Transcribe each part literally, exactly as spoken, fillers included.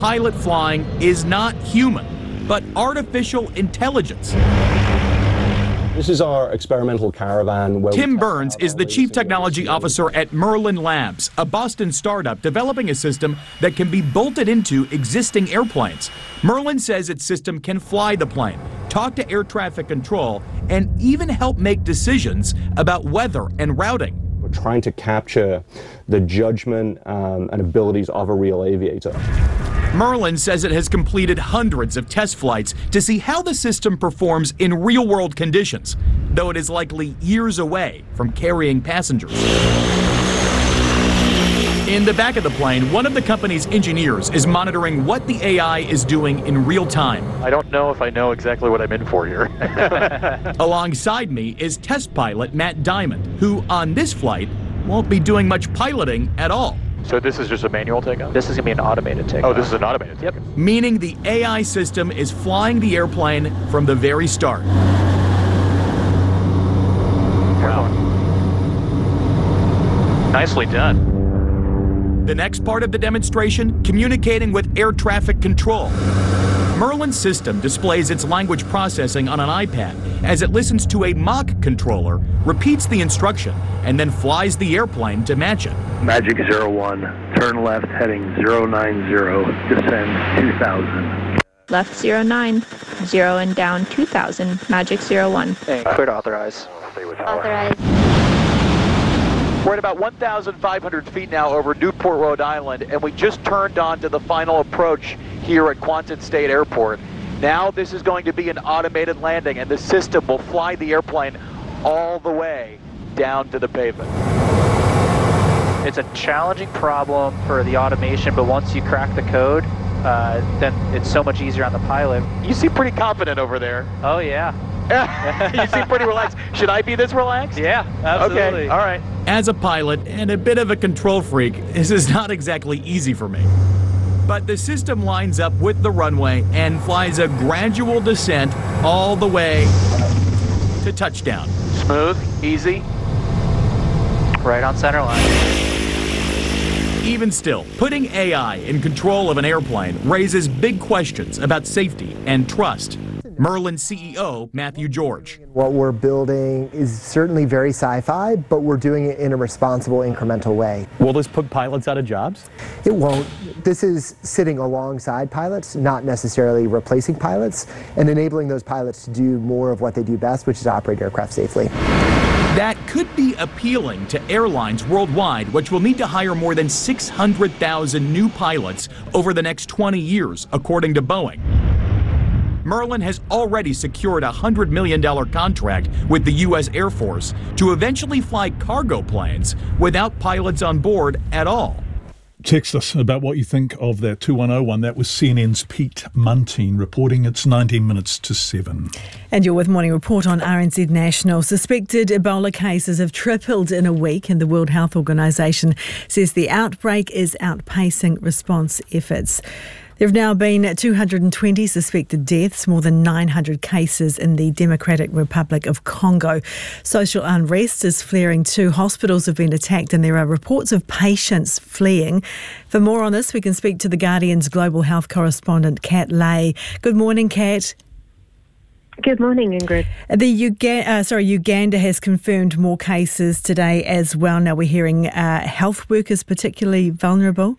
Pilot flying is not human, but artificial intelligence. This is our experimental caravan. Where Tim Burns is the chief technology officer at Merlin Labs, a Boston startup developing a system that can be bolted into existing airplanes. Merlin says its system can fly the plane, talk to air traffic control, and even help make decisions about weather and routing. We're trying to capture the judgment um, and abilities of a real aviator. Merlin says it has completed hundreds of test flights to see how the system performs in real-world conditions, though it is likely years away from carrying passengers. In the back of the plane, one of the company's engineers is monitoring what the A I is doing in real time. I don't know if I know exactly what I'm in for here. Alongside me is test pilot Matt Diamond, who on this flight won't be doing much piloting at all. So this is just a manual takeoff? This is going to be an automated takeoff. Oh, this is an automated? Yep. Meaning the A I system is flying the airplane from the very start. Wow. Nicely done. The next part of the demonstration, communicating with air traffic control. Merlin's system displays its language processing on an iPad as it listens to a mock controller, repeats the instruction, and then flies the airplane to match it. Magic zero one, turn left heading zero nine zero, descend two thousand. Left zero nine, zero and down two thousand, Magic zero one. And clear to authorize. Authorized. We're at about one thousand five hundred feet now over Newport, Rhode Island, and we just turned on to the final approach here at Quonset State Airport. Now this is going to be an automated landing, and the system will fly the airplane all the way down to the pavement. It's a challenging problem for the automation, but once you crack the code, uh, then it's so much easier on the pilot. You seem pretty confident over there. Oh, yeah. You seem pretty relaxed. Should I be this relaxed? Yeah, absolutely. Okay, all right. As a pilot and a bit of a control freak, this is not exactly easy for me. But the system lines up with the runway and flies a gradual descent all the way to touchdown. Smooth, easy. Right on center line. Even still, putting A I in control of an airplane raises big questions about safety and trust. Merlin C E O Matthew George. What we're building is certainly very sci-fi, but we're doing it in a responsible, incremental way. Will this put pilots out of jobs? It won't. This is sitting alongside pilots, not necessarily replacing pilots, and enabling those pilots to do more of what they do best, which is operate aircraft safely. That could be appealing to airlines worldwide, which will need to hire more than six hundred thousand new pilots over the next twenty years, according to Boeing. Merlin has already secured a one hundred million dollars contract with the U S Air Force to eventually fly cargo planes without pilots on board at all. Text us about what you think of that two one oh one. That was C N N's Pete Muntean reporting. It's nineteen minutes to seven. And you're with Morning Report on R N Z National. Suspected Ebola cases have tripled in a week, and the World Health Organization says the outbreak is outpacing response efforts. There have now been two hundred twenty suspected deaths, more than nine hundred cases in the Democratic Republic of Congo. Social unrest is flaring too. Hospitals have been attacked and there are reports of patients fleeing. For more on this, we can speak to The Guardian's global health correspondent, Kat Lay. Good morning, Kat. Good morning, Ingrid. The Uga- uh, sorry, Uganda has confirmed more cases today as well. Now we're hearing uh, health workers particularly vulnerable.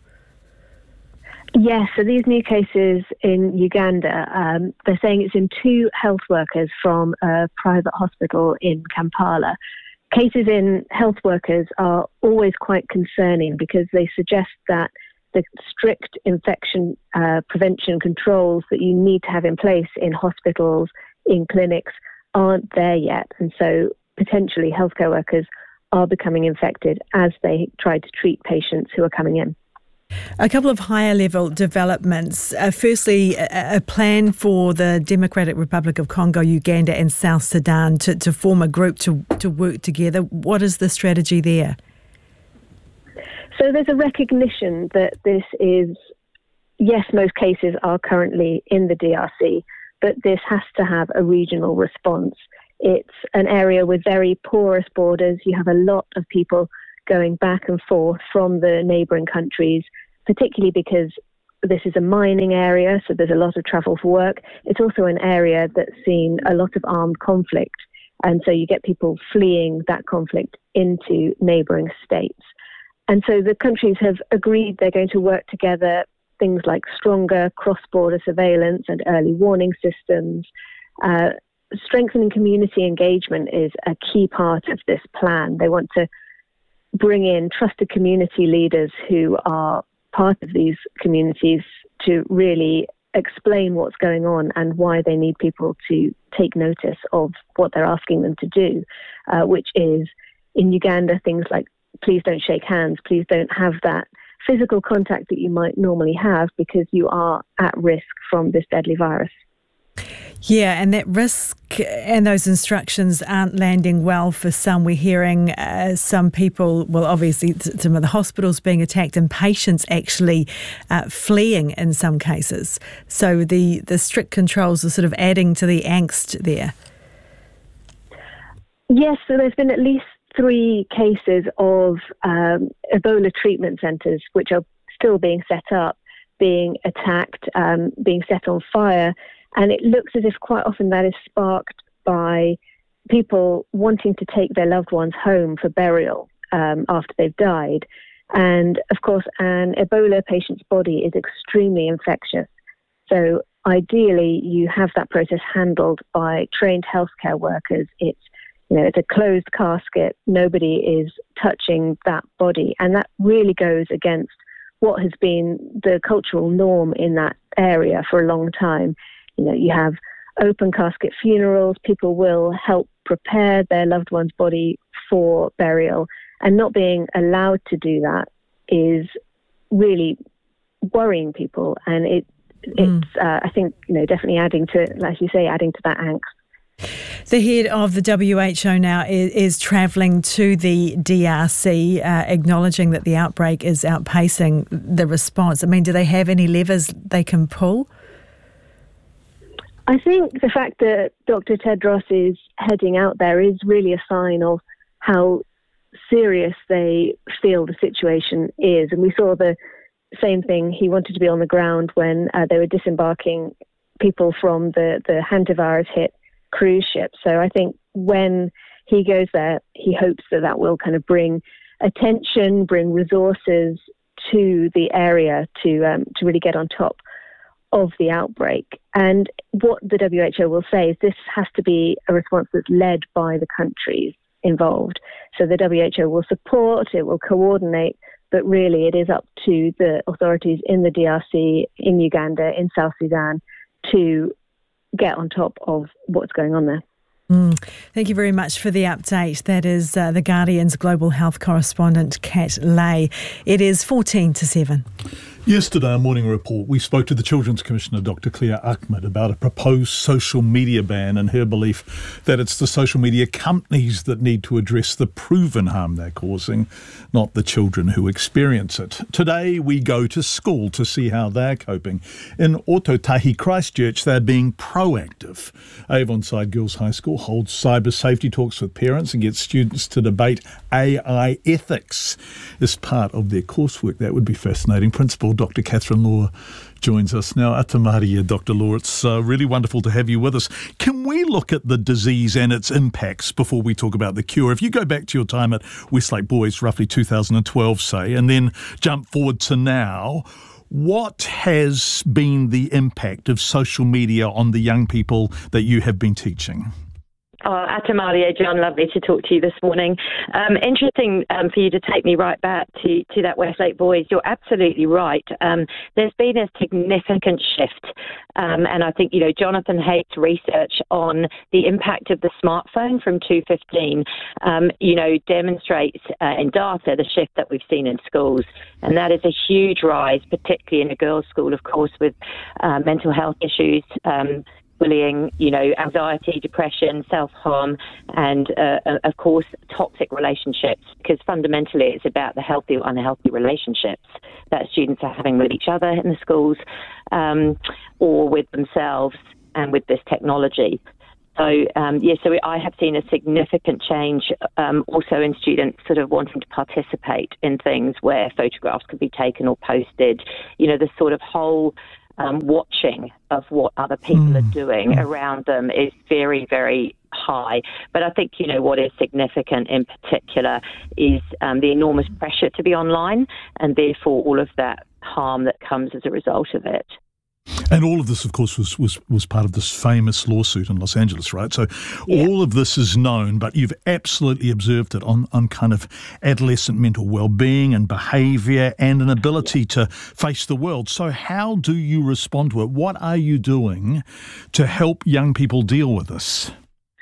Yes, so these new cases in Uganda, um, they're saying it's in two health workers from a private hospital in Kampala. Cases in health workers are always quite concerning because they suggest that the strict infection uh, prevention controls that you need to have in place in hospitals, in clinics, aren't there yet. And so potentially healthcare workers are becoming infected as they try to treat patients who are coming in. A couple of higher level developments. Uh, firstly, a, a plan for the Democratic Republic of Congo, Uganda and South Sudan to, to form a group to, to work together. What is the strategy there? So there's a recognition that this is, yes, most cases are currently in the D R C, but this has to have a regional response. It's an area with very porous borders. You have a lot of people going back and forth from the neighbouring countries, particularly because this is a mining area, so there's a lot of travel for work. It's also an area that's seen a lot of armed conflict. And so you get people fleeing that conflict into neighbouring states. And so the countries have agreed they're going to work together, things like stronger cross-border surveillance and early warning systems. Uh, strengthening community engagement is a key part of this plan. They want to bring in trusted community leaders who are part of these communities to really explain what's going on and why they need people to take notice of what they're asking them to do, uh, which is, in Uganda, things like please don't shake hands, please don't have that physical contact that you might normally have because you are at risk from this deadly virus. Yeah, and that risk and those instructions aren't landing well for some. We're hearing uh, some people, well, obviously some of the hospitals being attacked and patients actually uh, fleeing in some cases. So the, the strict controls are sort of adding to the angst there. Yes, so there's been at least three cases of um, Ebola treatment centres, which are still being set up, being attacked, um, being set on fire. And it looks as if quite often that is sparked by people wanting to take their loved ones home for burial um, after they've died. And of course, an Ebola patient's body is extremely infectious. So ideally, you have that process handled by trained healthcare workers. It's, you know, it's a closed casket. Nobody is touching that body. And that really goes against what has been the cultural norm in that area for a long time. You know, you have open casket funerals. People will help prepare their loved one's body for burial, and not being allowed to do that is really worrying people. And it, mm. it's, uh, I think, you know, definitely adding to, like you say, adding to that angst. The head of the W H O now is, is travelling to the D R C, uh, acknowledging that the outbreak is outpacing the response. I mean, do they have any levers they can pull? I think the fact that Doctor Tedros is heading out there is really a sign of how serious they feel the situation is. And we saw the same thing. He wanted to be on the ground when uh, they were disembarking people from the, the hantavirus hit cruise ship. So I think when he goes there, he hopes that that will kind of bring attention, bring resources to the area to um, to really get on top of the outbreak. And what the W H O will say is this has to be a response that's led by the countries involved. So the W H O will support, it will coordinate, but really it is up to the authorities in the D R C, in Uganda, in South Sudan to get on top of what's going on there. Mm. Thank you very much for the update. That is uh, The Guardian's global health correspondent, Kat Lay. It is fourteen to seven. Yesterday, a morning report, we spoke to the Children's Commissioner, Doctor Claire Ahmed, about a proposed social media ban and her belief that it's the social media companies that need to address the proven harm they're causing, not the children who experience it. Today, we go to school to see how they're coping. In Ōtautahi, Christchurch, they're being proactive. Avonside Girls High School holds cyber safety talks with parents and gets students to debate A I ethics as part of their coursework. That would be fascinating. Principal Doctor Catherine Law joins us now. Atamaria, Doctor Law. It's uh, really wonderful to have you with us. Can we look at the disease and its impacts before we talk about the cure? If you go back to your time at Westlake Boys, roughly two thousand twelve, say, and then jump forward to now, what has been the impact of social media on the young people that you have been teaching? Oh, Atamaria, John, lovely to talk to you this morning. Um, interesting um, for you to take me right back to, to that Westlake Boys. You're absolutely right. Um, there's been a significant shift. Um, and I think, you know, Jonathan Haight's research on the impact of the smartphone from two fifteen, um, you know, demonstrates uh, in data the shift that we've seen in schools. And that is a huge rise, particularly in a girls' school, of course, with uh, mental health issues, um, bullying, you know, anxiety, depression, self-harm, and, uh, of course, toxic relationships, because fundamentally it's about the healthy or unhealthy relationships that students are having with each other in the schools um, or with themselves and with this technology. So, um, yeah, so I have seen a significant change um, also in students sort of wanting to participate in things where photographs could be taken or posted. You know, the sort of whole um, watching of what other people mm. are doing mm. around them is very, very high. But I think, you know, what is significant in particular is um, the enormous pressure to be online and therefore all of that harm that comes as a result of it. And all of this, of course, was, was, was part of this famous lawsuit in Los Angeles, right? So yeah. all of this is known, but you've absolutely observed it on, on kind of adolescent mental well-being and behaviour and an ability yeah. to face the world. So how do you respond to it? What are you doing to help young people deal with this?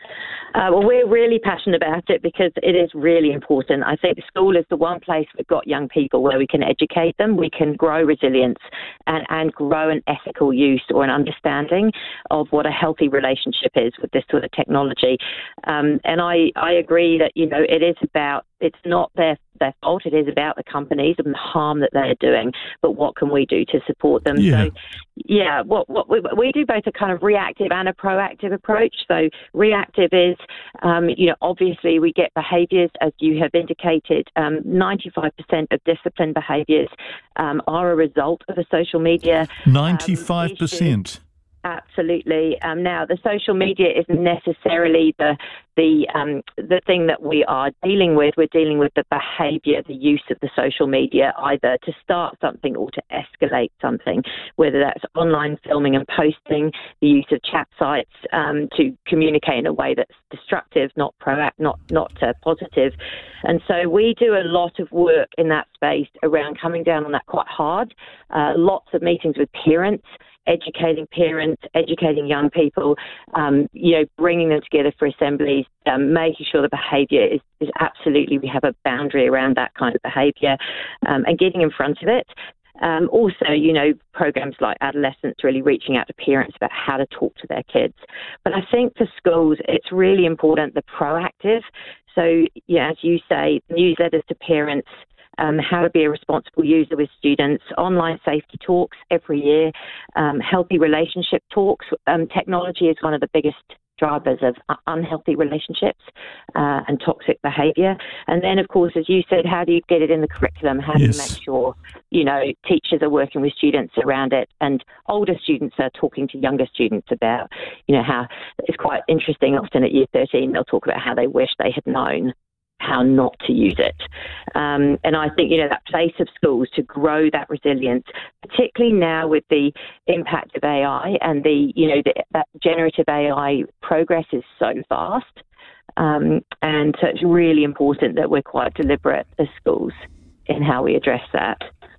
Uh, well, we're really passionate about it because it is really important. I think school is the one place we've got young people where we can educate them, we can grow resilience and, and grow an ethical use or an understanding of what a healthy relationship is with this sort of technology. Um, and I, I agree that, you know, it is about, it's not their their fault. It is about the companies and the harm that they're doing. But what can we do to support them? Yeah. So, yeah, what what we, we do both a kind of reactive and a proactive approach. So, reactive is, um, you know, obviously we get behaviours, as you have indicated. Um, ninety-five percent of discipline behaviours um, are a result of a social media. ninety-five percent. Um, Absolutely. Um, now, the social media isn't necessarily the the um, the thing that we are dealing with. We're dealing with the behaviour, the use of the social media, either to start something or to escalate something, whether that's online filming and posting, the use of chat sites um, to communicate in a way that's destructive, not proact, not not uh, positive. And so we do a lot of work in that space around coming down on that quite hard. Uh, lots of meetings with parents, educating parents, educating young people, um, you know, bringing them together for assemblies, um, making sure the behaviour is, is absolutely, we have a boundary around that kind of behaviour, um, and getting in front of it. Um, also, you know, programs like Adolescents really reaching out to parents about how to talk to their kids. But I think for schools, it's really important, the proactive. So, yeah, as you say, newsletters to parents, Um, how to be a responsible user with students, online safety talks every year, um, healthy relationship talks. Um, technology is one of the biggest drivers of unhealthy relationships uh, and toxic behaviour. And then, of course, as you said, how do you get it in the curriculum? How do yes. you make sure, you know, teachers are working with students around it, and older students are talking to younger students about, you know, how it's quite interesting. Often at year thirteen, they'll talk about how they wish they had known how not to use it. Um, and I think, you know, that place of schools to grow that resilience, particularly now with the impact of A I and the, you know, the, that generative A I progress is so vast. Um, and so it's really important that we're quite deliberate as schools in how we address that.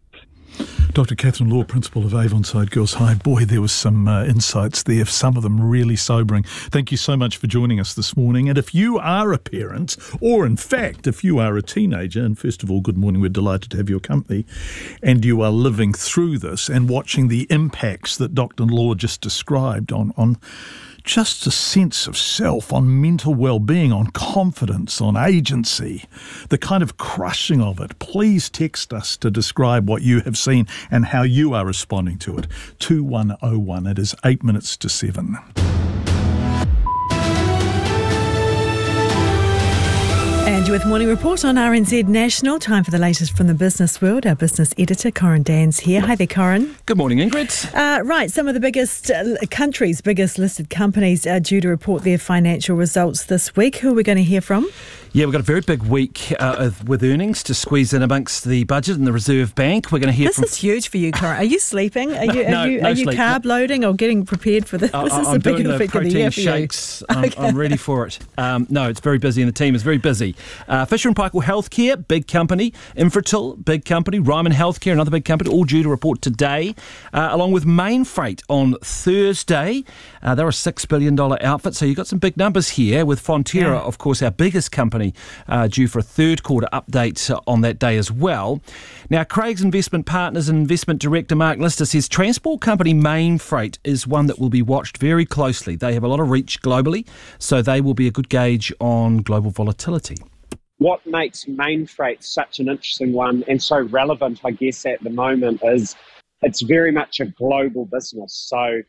Doctor Catherine Law, Principal of Avonside Girls High. Boy, there was some uh, insights there, some of them really sobering. Thank you so much for joining us this morning. And if you are a parent, or in fact, if you are a teenager, and first of all, good morning, we're delighted to have your company, and you are living through this and watching the impacts that Doctor Law just described on, on just a sense of self, on mental well-being, on confidence, on agency, the kind of crushing of it. Please text us to describe what you have seen and how you are responding to it. two one oh one. It is eight minutes to seven. And you're with Morning Report on R N Z National. Time for the latest from the business world. Our business editor, Corin Dan's here. Hi there, Corin. Good morning, Ingrid. Uh, right, some of the biggest uh, countries, biggest listed companies are due to report their financial results this week. Who are we going to hear from? Yeah, we've got a very big week uh, with earnings to squeeze in amongst the budget and the Reserve Bank. We're going to hear this from... This is huge for you, Corin. Are you sleeping? Are you, no, are you, no are you sleep. carb loading or getting prepared for this? I, this is I'm the doing biggest the week of the year for shakes. you. I'm, Okay. I'm ready for it. Um, no, it's very busy and the team is very busy. Uh, Fisher and Paykel Healthcare, big company. Infratil, big company. Ryman Healthcare, another big company, all due to report today, uh, along with Mainfreight on Thursday. Uh, they're a six billion dollars outfit, so you've got some big numbers here with Fonterra, yeah. of course, our biggest company, uh, due for a third quarter update on that day as well. Now, Craig's Investment Partners and Investment Director Mark Lister says transport company Mainfreight is one that will be watched very closely. They have a lot of reach globally, so they will be a good gauge on global volatility. What makes Mainfreight such an interesting one and so relevant, I guess, at the moment is it's very much a global business. So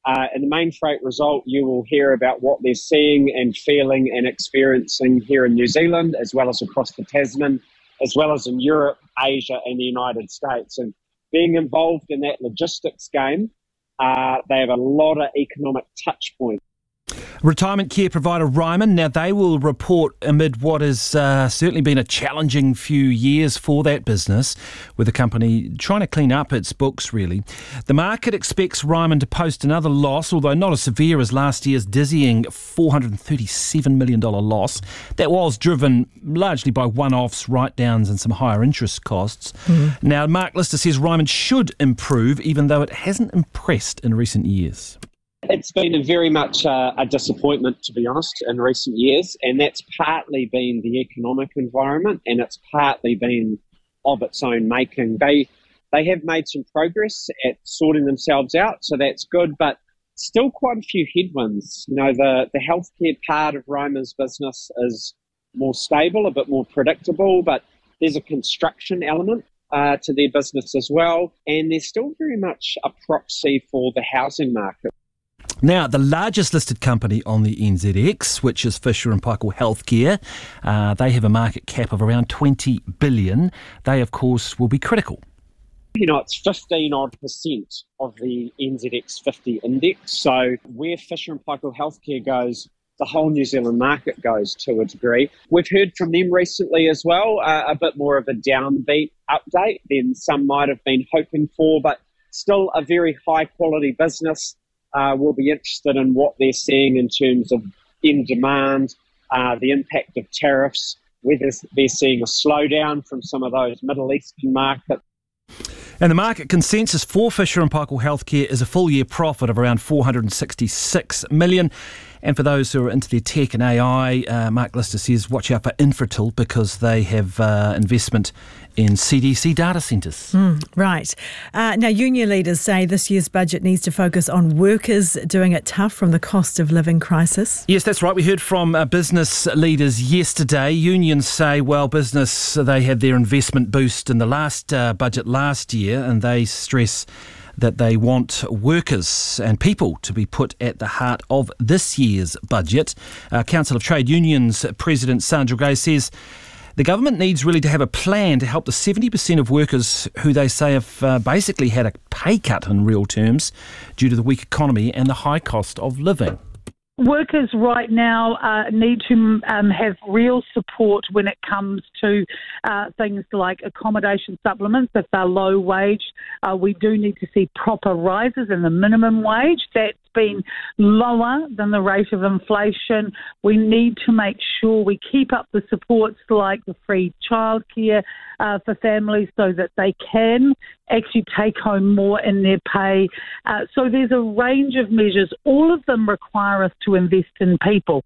Uh, in the main freight result, you will hear about what they're seeing and feeling and experiencing here in New Zealand, as well as across the Tasman, as well as in Europe, Asia, and the United States. And being involved in that logistics game, uh, they have a lot of economic touch points. Retirement care provider Ryman, now they will report amid what has uh, certainly been a challenging few years for that business, with the company trying to clean up its books, really. The market expects Ryman to post another loss, although not as severe as last year's dizzying four hundred thirty-seven million dollars loss. That was driven largely by one-offs, write-downs and some higher interest costs. Mm-hmm. Now, Mark Lister says Ryman should improve, even though it hasn't impressed in recent years. It's been a very much uh, a disappointment, to be honest, in recent years, and that's partly been the economic environment, and it's partly been of its own making. They they have made some progress at sorting themselves out, so that's good, but still quite a few headwinds. You know, the, the healthcare part of Ryman's business is more stable, a bit more predictable, but there's a construction element uh, to their business as well, and they're still very much a proxy for the housing market. Now, the largest listed company on the N Z X, which is Fisher and Paykel Healthcare, uh, they have a market cap of around twenty billion dollars. They, of course, will be critical. You know, it's fifteen odd percent of the N Z X fifty index. So where Fisher and Paykel Healthcare goes, the whole New Zealand market goes to a degree. We've heard from them recently as well, uh, a bit more of a downbeat update than some might have been hoping for, but still a very high quality business. Uh, we'll be interested in what they're seeing in terms of in demand, uh, the impact of tariffs, whether they're seeing a slowdown from some of those Middle Eastern markets. And the market consensus for Fisher and Paykel Healthcare is a full year profit of around four hundred sixty-six million dollars. And for those who are into their tech and A I, uh, Mark Lister says watch out for Infratil because they have uh, investment in C D C data centres. Mm, right. Uh, now, union leaders say this year's budget needs to focus on workers doing it tough from the cost of living crisis. Yes, that's right. We heard from uh, business leaders yesterday. Unions say, well, business, they had their investment boost in the last uh, budget last year, and they stress that they want workers and people to be put at the heart of this year's budget. Uh, Council of Trade Unions President Sandra Gray says the government needs really to have a plan to help the seventy percent of workers who they say have uh, basically had a pay cut in real terms due to the weak economy and the high cost of living. Workers right now uh, need to um, have real support when it comes to uh, things like accommodation supplements if they're low wage. Uh, we do need to see proper rises in the minimum wage. That's been lower than the rate of inflation. We need to make sure we keep up the supports like the free childcare uh, for families so that they can actually take home more in their pay. Uh, so there's a range of measures. All of them require us to invest in people.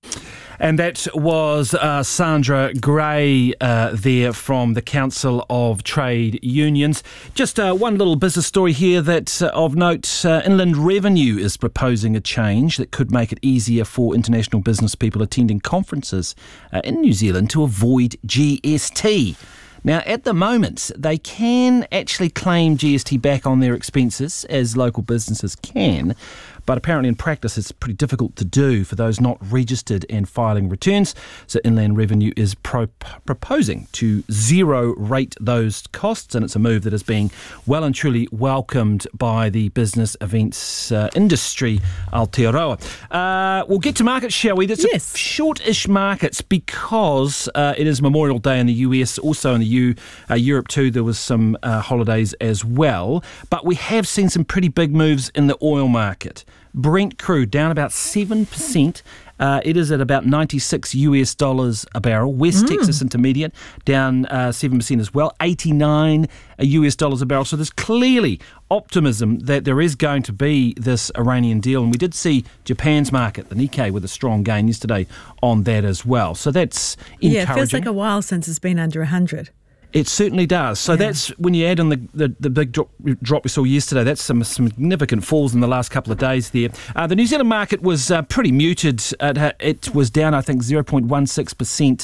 And that was uh, Sandra Gray uh, there from the Council of Trade Unions. Just uh, one little business story here that uh, of note, uh, Inland Revenue is proposing a change that could make it easier for international business people attending conferences uh, in New Zealand to avoid G S T. Now, at the moment, they can actually claim G S T back on their expenses, as local businesses can, but apparently in practice it's pretty difficult to do for those not registered and filing returns. So Inland Revenue is pro- proposing to zero rate those costs, and it's a move that is being well and truly welcomed by the business events uh, industry, Aotearoa. Uh, we'll get to markets, shall we? That's yes. a short-ish markets because uh, it is Memorial Day in the U S, also in the U, uh, Europe too. There was some uh, holidays as well, but we have seen some pretty big moves in the oil market. Brent crude down about seven percent. Uh, it is at about ninety-six U S dollars a barrel. West mm. Texas Intermediate down uh, seven percent as well, eighty-nine U S dollars a barrel. So there's clearly optimism that there is going to be this Iranian deal. And we did see Japan's market, the Nikkei, with a strong gain yesterday on that as well. So that's encouraging. Yeah, it feels like a while since it's been under one hundred. It certainly does. So yeah. that's when you add on the, the, the big drop, drop we saw yesterday, that's some significant falls in the last couple of days there. Uh, the New Zealand market was uh, pretty muted. It, it was down, I think, zero point one six percent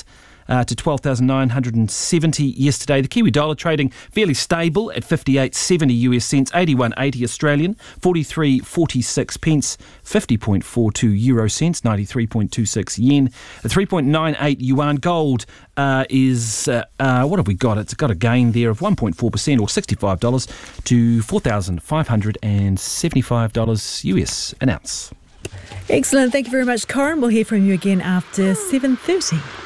uh, to twelve thousand nine hundred seventy yesterday. The Kiwi dollar trading fairly stable at fifty-eight seventy U S cents, eighty-one eighty Australian, forty-three forty-six pence, fifty point four two euro cents, ninety-three point two six yen, three point nine eight yuan. Gold uh, is, uh, uh, what have we got? It's got a gain there of one point four percent or sixty-five dollars to four thousand five hundred seventy-five dollars U S an ounce. Excellent. Thank you very much, Corin. We'll hear from you again after seven thirty.